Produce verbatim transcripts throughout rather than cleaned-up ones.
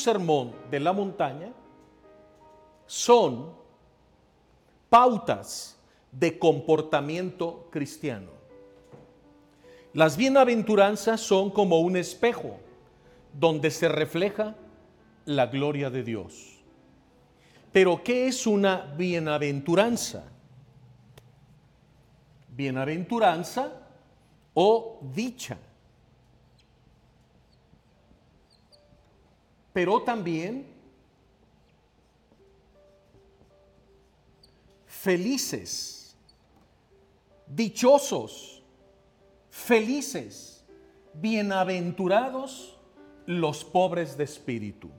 sermón de la montaña son pautas de comportamiento cristiano. Las bienaventuranzas son como un espejo donde se refleja la gloria de Dios. Pero ¿qué es una bienaventuranza? Bienaventuranza o dicha. Pero también felices, dichosos, felices, bienaventurados los pobres de espíritu.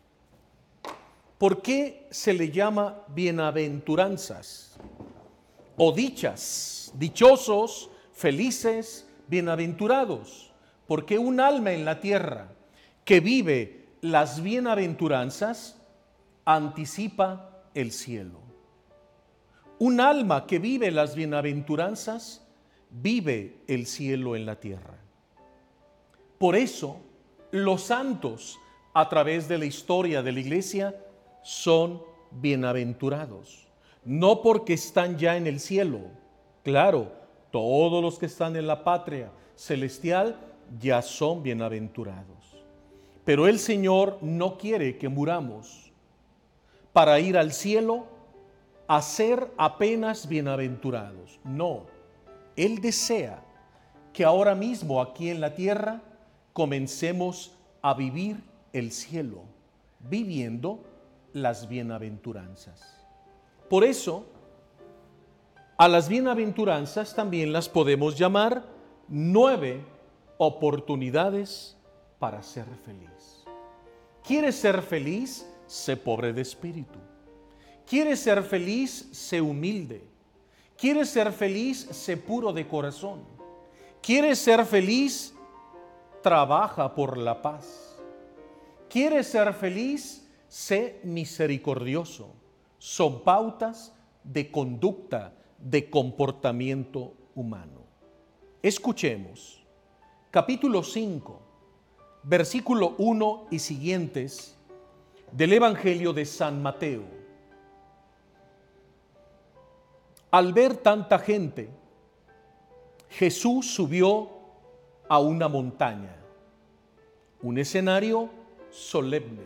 ¿Por qué se le llama bienaventuranzas o dichas? Dichosos, felices, bienaventurados. Porque un alma en la tierra que vive las bienaventuranzas anticipa el cielo. Un alma que vive las bienaventuranzas vive el cielo en la tierra. Por eso, los santos, a través de la historia de la iglesia, son bienaventurados. No porque están ya en el cielo. Claro, todos los que están en la patria celestial ya son bienaventurados. Pero el Señor no quiere que muramos para ir al cielo a ser apenas bienaventurados. No, Él desea que ahora mismo aquí en la tierra comencemos a vivir el cielo, viviendo las bienaventuranzas. Por eso, a las bienaventuranzas también las podemos llamar nueve oportunidades para ser feliz. ¿Quieres ser feliz? Sé pobre de espíritu. ¿Quieres ser feliz? Sé humilde. ¿Quieres ser feliz? Sé puro de corazón. ¿Quieres ser feliz? Trabaja por la paz. ¿Quieres ser feliz? Sé misericordioso. Son pautas de conducta, de comportamiento humano. Escuchemos. Capítulo cinco, versículo uno y siguientes del Evangelio de San Mateo. Al ver tanta gente, Jesús subió a una montaña, un escenario solemne.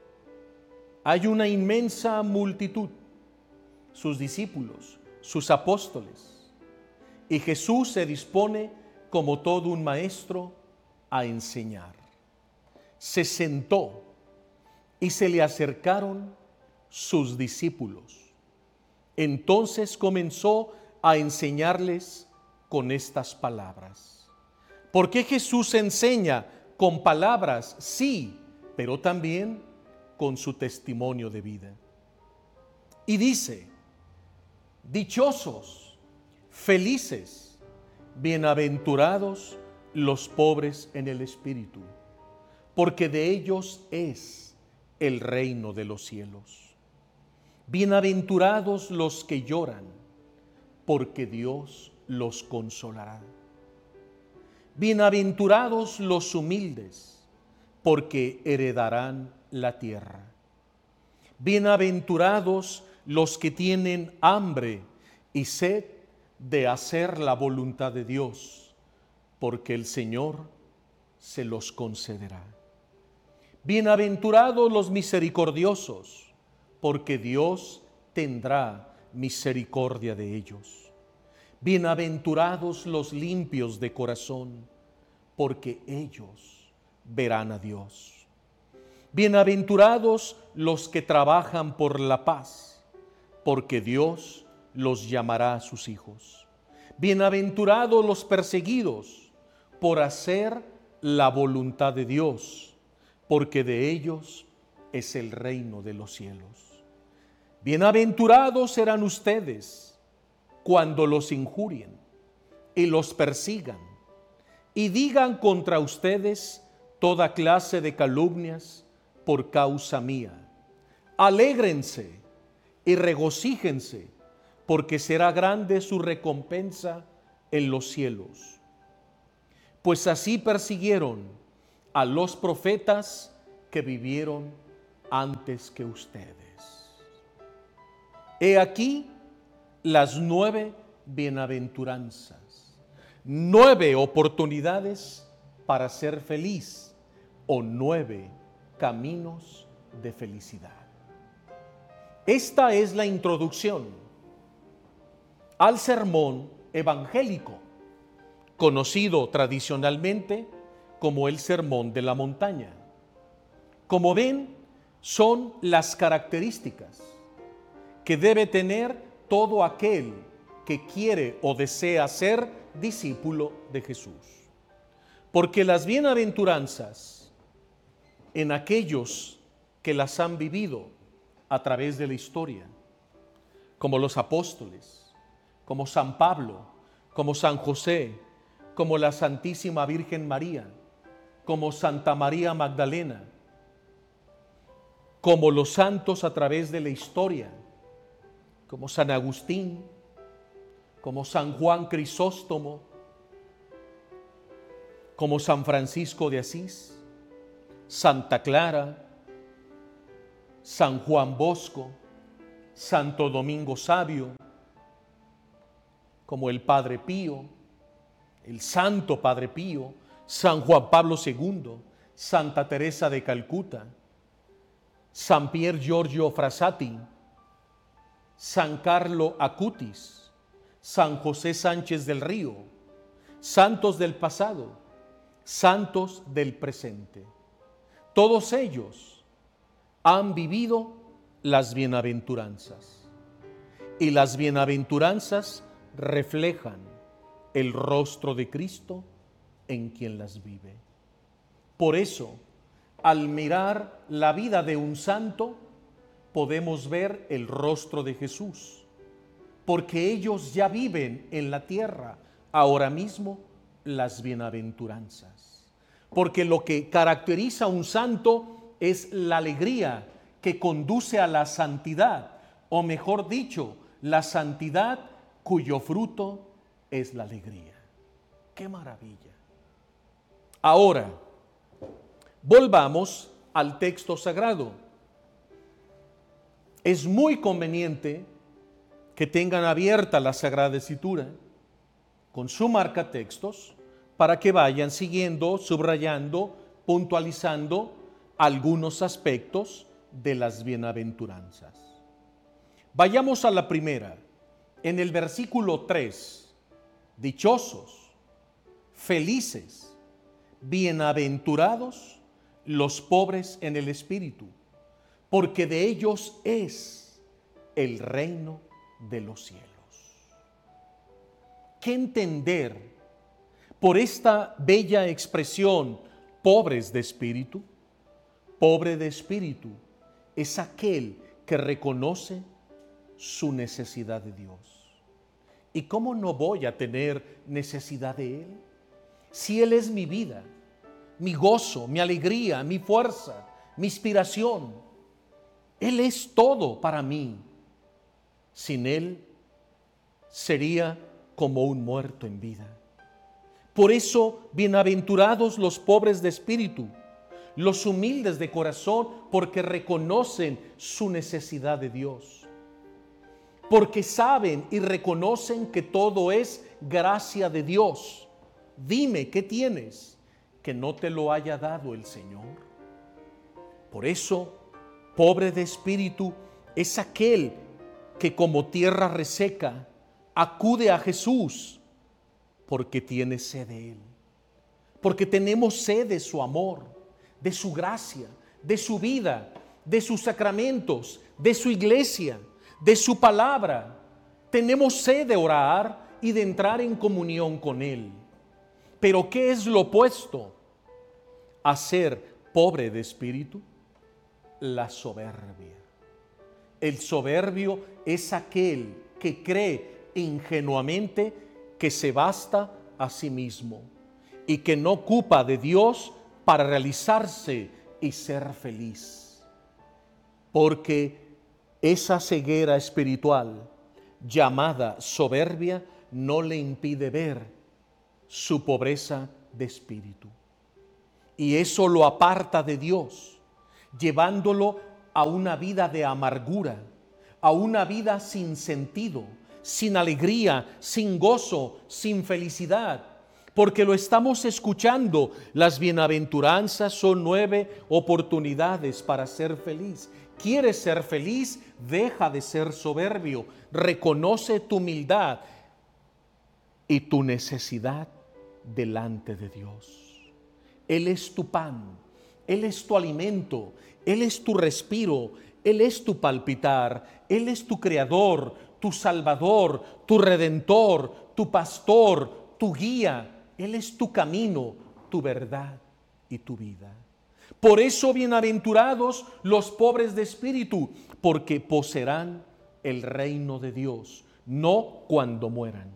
Hay una inmensa multitud, sus discípulos, sus apóstoles, y Jesús se dispone, como todo un maestro, a enseñar. Se sentó y se le acercaron sus discípulos. Entonces comenzó a enseñarles con estas palabras. ¿Por qué Jesús enseña con palabras? Sí, pero también con su testimonio de vida. Y dice: dichosos, felices, bienaventurados los pobres en el espíritu, porque de ellos es el reino de los cielos. Bienaventurados los que lloran, porque Dios los consolará. Bienaventurados los humildes, porque heredarán la tierra. Bienaventurados los que tienen hambre y sed de hacer la voluntad de Dios, porque el Señor se los concederá. Bienaventurados los misericordiosos, porque Dios tendrá misericordia de ellos. Bienaventurados los limpios de corazón, porque ellos verán a Dios. Bienaventurados los que trabajan por la paz, porque Dios los llamará a sus hijos. Bienaventurados los perseguidos por hacer la voluntad de Dios, porque de ellos es el reino de los cielos. Bienaventurados serán ustedes cuando los injurien y los persigan y digan contra ustedes toda clase de calumnias por causa mía. Alégrense y regocíjense, porque será grande su recompensa en los cielos. Pues así persiguieron a los profetas que vivieron antes que ustedes. He aquí las nueve bienaventuranzas, nueve oportunidades para ser feliz o nueve caminos de felicidad. Esta es la introducción al sermón evangélico, conocido tradicionalmente como el Sermón de la Montaña. Como ven, son las características que debe tener todo aquel que quiere o desea ser discípulo de Jesús. Porque las bienaventuranzas, en aquellos que las han vivido a través de la historia, como los apóstoles, como San Pablo, como San José, como la Santísima Virgen María, como Santa María Magdalena, como los santos a través de la historia, como San Agustín, como San Juan Crisóstomo, como San Francisco de Asís, Santa Clara, San Juan Bosco, Santo Domingo Sabio, como el Padre Pío, el Santo Padre Pío, San Juan Pablo segundo, Santa Teresa de Calcuta, San Pier Giorgio Frassati, San Carlo Acutis, San José Sánchez del Río, santos del pasado, santos del presente. Todos ellos han vivido las bienaventuranzas, y las bienaventuranzas reflejan el rostro de Cristo en quien las vive. Por eso, al mirar la vida de un santo, podemos ver el rostro de Jesús, porque ellos ya viven en la tierra ahora mismo las bienaventuranzas. Porque lo que caracteriza a un santo es la alegría que conduce a la santidad, o mejor dicho, la santidad cuyo fruto es la alegría. ¡Qué maravilla! Ahora, volvamos al texto sagrado. Es muy conveniente que tengan abierta la Sagrada Escritura con su marcatextos para que vayan siguiendo, subrayando, puntualizando algunos aspectos de las bienaventuranzas. Vayamos a la primera, en el versículo tres. Dichosos, felices, bienaventurados los pobres en el espíritu, porque de ellos es el reino de los cielos. ¿Qué entender por esta bella expresión, pobres de espíritu? Pobre de espíritu es aquel que reconoce su necesidad de Dios. ¿Y cómo no voy a tener necesidad de Él? Si Él es mi vida, mi gozo, mi alegría, mi fuerza, mi inspiración. Él es todo para mí. Sin Él sería como un muerto en vida. Por eso, bienaventurados los pobres de espíritu, los humildes de corazón, porque reconocen su necesidad de Dios. Porque saben y reconocen que todo es gracia de Dios. Dime, ¿qué tienes que no te lo haya dado el Señor? Por eso, pobre de espíritu es aquel que como tierra reseca acude a Jesús porque tiene sed de Él. Porque tenemos sed de su amor, de su gracia, de su vida, de sus sacramentos, de su iglesia, de su palabra. Tenemos sed de orar y de entrar en comunión con Él. Pero ¿qué es lo opuesto a ser pobre de espíritu? La soberbia. El soberbio es aquel que cree ingenuamente que se basta a sí mismo y que no ocupa de Dios para realizarse y ser feliz. Porque esa ceguera espiritual llamada soberbia no le impide ver su pobreza de espíritu. Y eso lo aparta de Dios, llevándolo a una vida de amargura, a una vida sin sentido, sin alegría, sin gozo, sin felicidad. Porque lo estamos escuchando. Las bienaventuranzas son nueve oportunidades para ser feliz. ¿Quieres ser feliz? Deja de ser soberbio. Reconoce tu humildad y tu necesidad delante de Dios. Él es tu pan, Él es tu alimento, Él es tu respiro, Él es tu palpitar, Él es tu creador, tu salvador, tu redentor, tu pastor, tu guía. Él es tu camino, tu verdad y tu vida. Por eso bienaventurados los pobres de espíritu, porque poseerán el reino de Dios, no cuando mueran.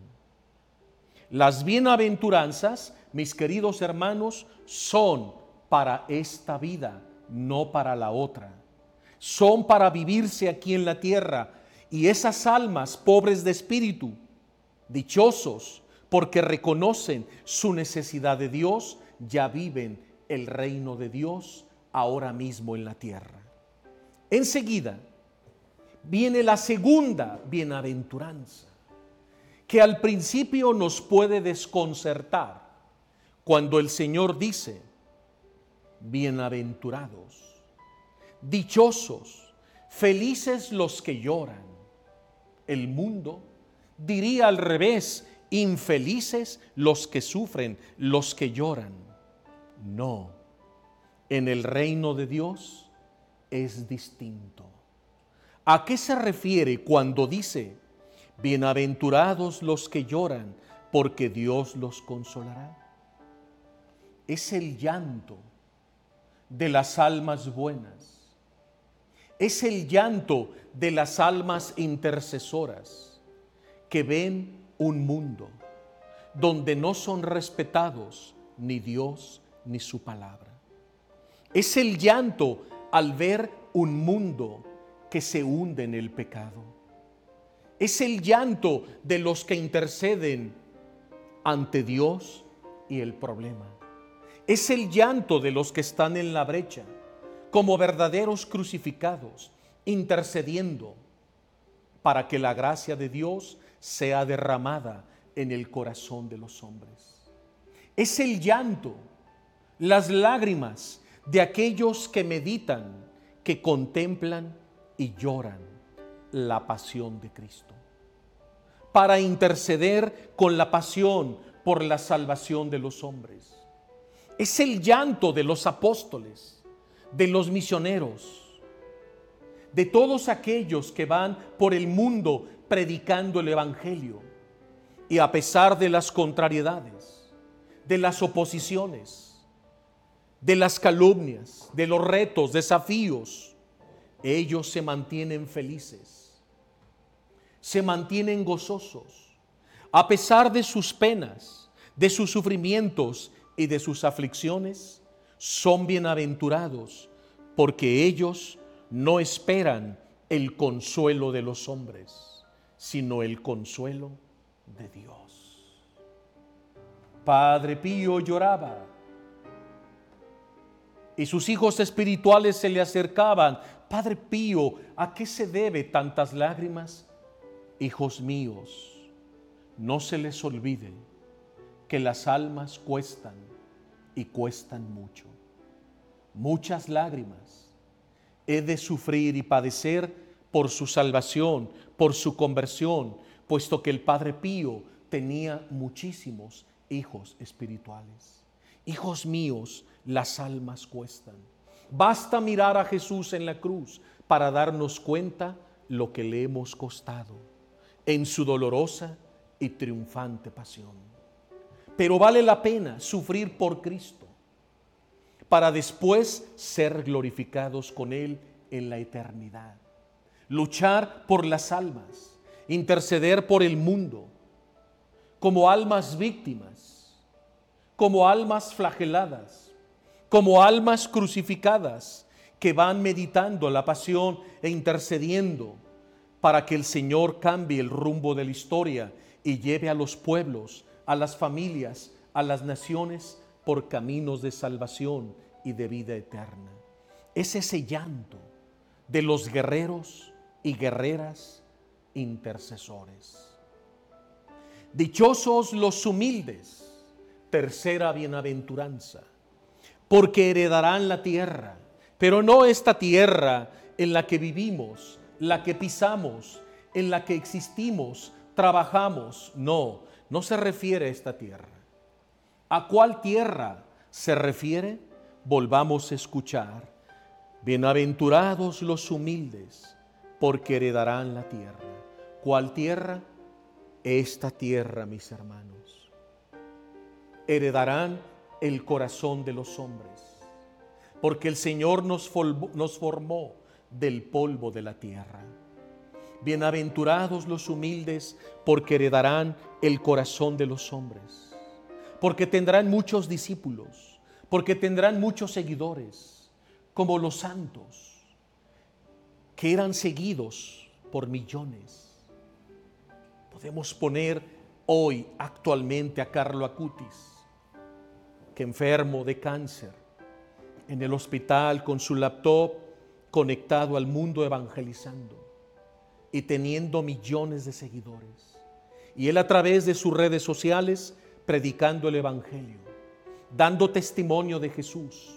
Las bienaventuranzas, mis queridos hermanos, son para esta vida, no para la otra. Son para vivirse aquí en la tierra. Y esas almas pobres de espíritu, dichosos, porque reconocen su necesidad de Dios, ya viven el reino de Dios ahora mismo en la tierra. Enseguida viene la segunda bienaventuranza, que al principio nos puede desconcertar cuando el Señor dice: bienaventurados, dichosos, felices los que lloran. El mundo diría al revés: infelices los que sufren, los que lloran. No, en el reino de Dios es distinto. ¿A qué se refiere cuando dice: bienaventurados los que lloran, porque Dios los consolará? Es el llanto de las almas buenas. Es el llanto de las almas intercesoras que ven un mundo donde no son respetados ni Dios ni su palabra. Es el llanto al ver un mundo que se hunde en el pecado. Es el llanto de los que interceden ante Dios y el problema. Es el llanto de los que están en la brecha, como verdaderos crucificados, intercediendo para que la gracia de Dios sea derramada en el corazón de los hombres. Es el llanto, las lágrimas de aquellos que meditan, que contemplan y lloran la pasión de Cristo, para interceder con la pasión por la salvación de los hombres. Es el llanto de los apóstoles, de los misioneros, de todos aquellos que van por el mundo predicando el evangelio, y a pesar de las contrariedades, de las oposiciones, de las calumnias, de los retos, desafíos, ellos se mantienen felices, se mantienen gozosos, a pesar de sus penas, de sus sufrimientos y de sus aflicciones. Son bienaventurados porque ellos no esperan el consuelo de los hombres, sino el consuelo de Dios. Padre Pío lloraba y sus hijos espirituales se le acercaban. Padre Pío, ¿a qué se debe tantas lágrimas? Hijos míos, no se les olvide que las almas cuestan y cuestan mucho. Muchas lágrimas he de sufrir y padecer por su salvación, por su conversión, puesto que el Padre Pío tenía muchísimos hijos espirituales. Hijos míos, las almas cuestan. Basta mirar a Jesús en la cruz para darnos cuenta lo que le hemos costado en su dolorosa y triunfante pasión. Pero vale la pena sufrir por Cristo para después ser glorificados con Él en la eternidad. Luchar por las almas, interceder por el mundo, como almas víctimas, como almas flageladas, como almas crucificadas que van meditando la pasión e intercediendo para que el Señor cambie el rumbo de la historia y lleve a los pueblos, a las familias, a las naciones por caminos de salvación y de vida eterna. Es ese llanto de los guerreros y guerreras intercesores. Dichosos los humildes, tercera bienaventuranza, porque heredarán la tierra, pero no esta tierra en la que vivimos, la que pisamos, en la que existimos, trabajamos. No, no se refiere a esta tierra. ¿A cuál tierra se refiere? Volvamos a escuchar. Bienaventurados los humildes, porque heredarán la tierra. ¿Cuál tierra? Esta tierra, mis hermanos. Heredarán el corazón de los hombres, porque el Señor nos, nos formó del polvo de la tierra. Bienaventurados los humildes, porque heredarán el corazón de los hombres, porque tendrán muchos discípulos, porque tendrán muchos seguidores, como los santos, que eran seguidos por millones. Podemos poner hoy actualmente a Carlo Acutis, que enfermo de cáncer, en el hospital con su laptop conectado al mundo evangelizando y teniendo millones de seguidores. Y él a través de sus redes sociales predicando el evangelio, dando testimonio de Jesús.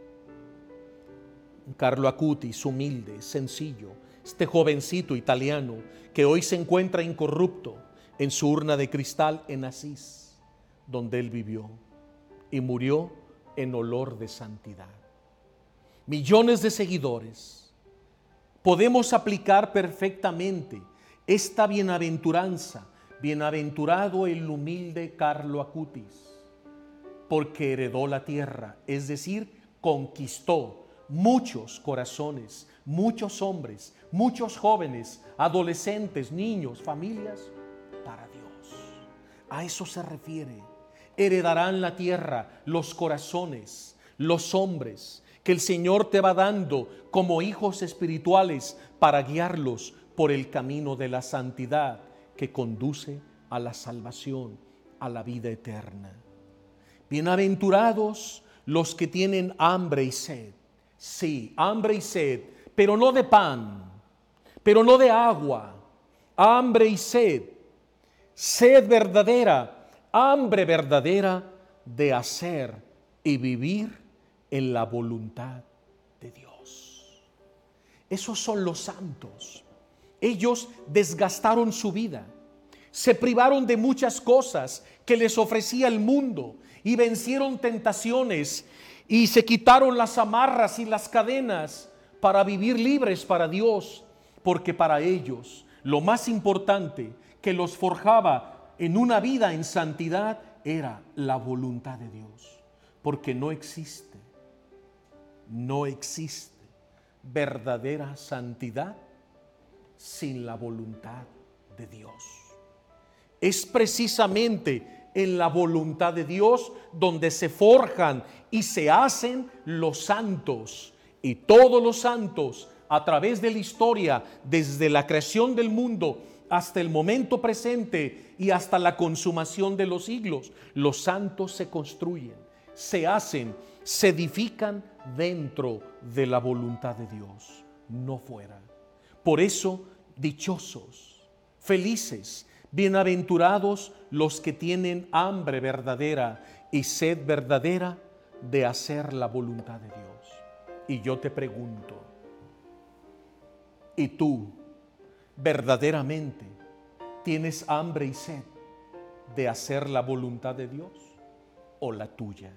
Carlo Acutis, humilde, sencillo, este jovencito italiano que hoy se encuentra incorrupto en su urna de cristal en Asís, donde él vivió y murió en olor de santidad. Millones de seguidores. Podemos aplicar perfectamente esta bienaventuranza. Bienaventurado el humilde Carlo Acutis, porque heredó la tierra, es decir, conquistó muchos corazones, muchos hombres, muchos jóvenes, adolescentes, niños, familias, para Dios. A eso se refiere. Heredarán la tierra, los corazones, los hombres, que el Señor te va dando como hijos espirituales para guiarlos por el camino de la santidad que conduce a la salvación, a la vida eterna. Bienaventurados los que tienen hambre y sed. Sí, hambre y sed, pero no de pan, pero no de agua. Hambre y sed, sed verdadera, hambre verdadera de hacer y vivir en la voluntad de Dios. Esos son los santos. Ellos desgastaron su vida, se privaron de muchas cosas que les ofrecía el mundo y vencieron tentaciones y se quitaron las amarras y las cadenas para vivir libres para Dios, porque para ellos lo más importante que los forjaba en una vida en santidad era la voluntad de Dios, porque no existe, no existe verdadera santidad sin la voluntad de Dios. Es precisamente en la voluntad de Dios donde se forjan y se hacen los santos. Y todos los santos, a través de la historia, desde la creación del mundo hasta el momento presente y hasta la consumación de los siglos, los santos se construyen, se hacen, se edifican dentro de la voluntad de Dios, no fuera. Por eso, dichosos, felices, bienaventurados los que tienen hambre verdadera y sed verdadera de hacer la voluntad de Dios. Y yo te pregunto, ¿y tú verdaderamente tienes hambre y sed de hacer la voluntad de Dios o la tuya?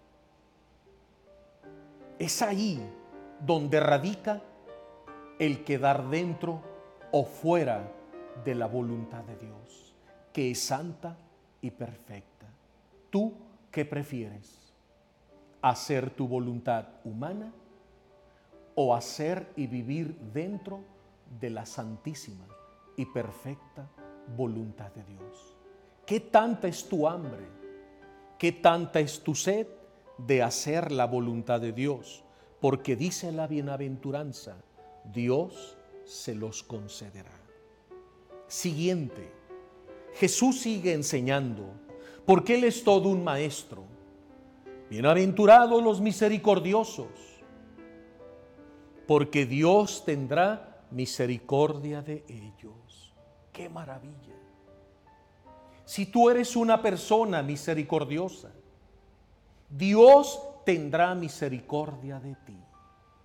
Es ahí donde radica el quedar dentro o fuera de la voluntad de Dios, que es santa y perfecta. ¿Tú qué prefieres? ¿Hacer tu voluntad humana o hacer y vivir dentro de la santísima y perfecta voluntad de Dios? ¿Qué tanta es tu hambre? ¿Qué tanta es tu sed de hacer la voluntad de Dios? Porque dice la bienaventuranza, Dios se los concederá. Siguiente, Jesús sigue enseñando, porque Él es todo un maestro. Bienaventurados los misericordiosos, porque Dios tendrá misericordia de ellos. ¡Qué maravilla! Si tú eres una persona misericordiosa, Dios tendrá misericordia de ti.